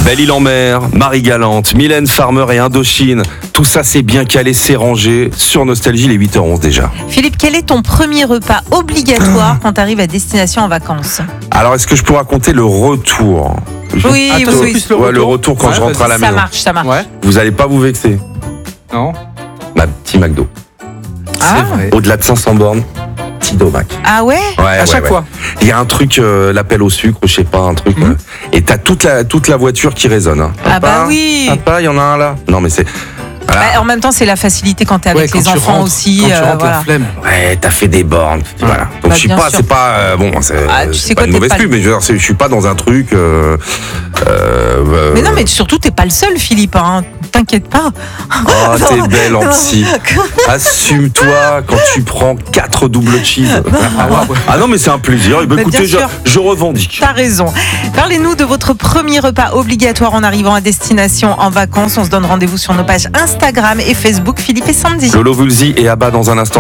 Belle-Île-en-Mer, Marie-Galante, Mylène Farmer et Indochine. Tout ça, c'est bien calé, c'est rangé. Sur Nostalgie, les 8h11 déjà. Philippe, quel est ton premier repas obligatoire quand tu arrives à destination en vacances? Alors, est-ce que je peux raconter le retour? Oui, oui. Le retour quand je rentre à la maison. Ça marche. Ouais. Vous allez pas vous vexer. Non. Ma petit McDo. Ah. C'est vrai. Au-delà de 500 bornes, petit Mac. Ah ouais? À chaque fois. Il y a un truc, l'appel au sucre, je sais pas, un truc. Et t'as toute la voiture qui résonne. Hein. Ah bah oui. Papa, il y en a un là. Non mais c'est. Voilà. En même temps, c'est la facilité quand t'es avec les enfants aussi. Quand tu rentres, voilà. la flemme. Ouais, t'as fait des bornes. Voilà. Donc Bah, je suis bien pas, sûr. c'est pas bon, c'est tu sais c'est pas quoi, une t'es mauvaise pas pub, mais je veux dire, je suis pas dans un truc. Mais non, mais surtout, t'es pas le seul, Philippe. Hein. T'inquiète pas. Oh, t'es belle en psy. Assume-toi quand tu prends 4 double cheese. Ah non, mais c'est un plaisir. Eh ben, Mais écoutez, bien sûr. je revendique. T'as raison. Parlez-nous de votre premier repas obligatoire en arrivant à destination en vacances. On se donne rendez-vous sur nos pages Instagram et Facebook, Philippe et Sandy. Lolo Vulzi et Abba dans un instant.